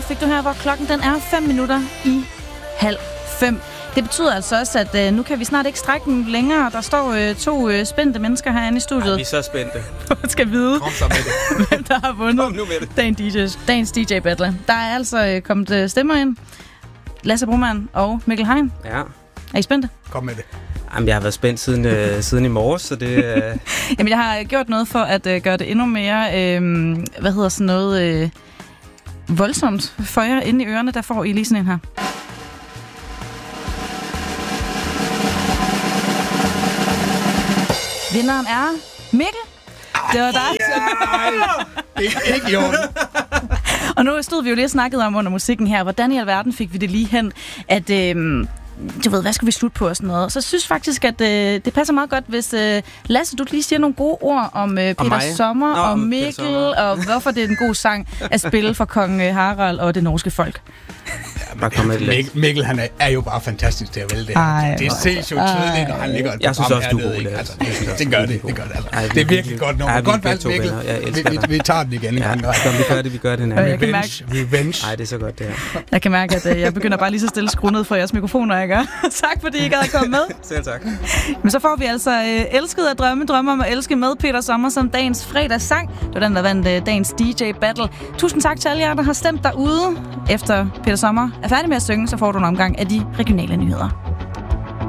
fik du her, hvor klokken den er 5:05. Det betyder altså også, at nu kan vi snart ikke strække den længere. Der står 2 spændte mennesker herinde i studiet. Vi er så spændte. Du skal vide, Kom så med det. hvem der har vundet dagens DJ Battle. Der er altså kommet stemmer ind. Lasse Broman og Mikkel Hein. Ja. Er I spændte? Kom med det. Jamen, jeg har været spændt siden i morges, så det... Jamen, jeg har gjort noget for at gøre det endnu mere, voldsomt for jer inde i ørerne. Der får I lige sådan en her. Vinderen er Mikkel. Det var dig. Det er ikke jo. Og nu stod vi jo lige og snakkede om under musikken her, hvordan i alverden fik vi det lige hen, at du ved, hvad skal vi slutte på og sådan noget. Så jeg synes faktisk, at det passer meget godt, hvis Lasse, du lige siger nogle gode ord om Peter Sommer og Mikkel, og hvorfor det er en god sang at spille for kong Harald og det norske folk. Mikkel, han er jo bare fantastisk til at vælge det. Det ses jo tydeligt, når han ligger et jeg synes også, du er god. Altså, det gør det. Det er virkelig godt nummer. Godt valgt, Mikkel. Vi tager den igen en gang. Vi gør det nærmere. Revenge. Ej, det er så godt, det her. Jeg kan mærke, at jeg begynder bare lige så stille skrue ned for jeres mikrofoner, jeg gør. Tak, fordi I gad at komme med. Selv tak. Men så får vi altså Elsket at drømme om at elske med Peter Sommer som dagens fredagssang. Det var den, der vandt dagens DJ Battle. Tusind tak til alle jer, der har stemt derude. Efter Peter Sommer er færdig med at synge, så får du en omgang af de regionale nyheder.